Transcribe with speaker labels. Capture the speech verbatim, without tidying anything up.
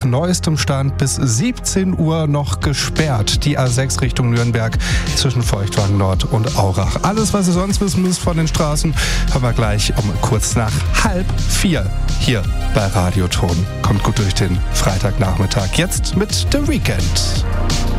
Speaker 1: neuestem Stand bis siebzehn Uhr noch gesperrt. Die A sechs Richtung Nürnberg zwischen Feuchtwagen Nord und Aurach. Alles, was ihr sonst wissen müsst von den Straßen, hören wir gleich um kurz nach halb vier hier bei Radioton. Kommt gut durch den Freitagnachmittag. Jetzt mit The Weeknd.